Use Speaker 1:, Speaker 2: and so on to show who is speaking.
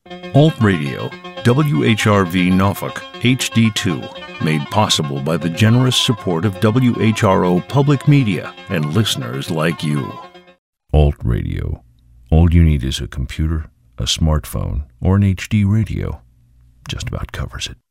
Speaker 1: Alt Radio, WHRV Norfolk, HD2, made possible by the generous support of WHRO Public Media and listeners like you. Alt Radio. All you need is a computer, a smartphone, or an HD radio. Just about covers it.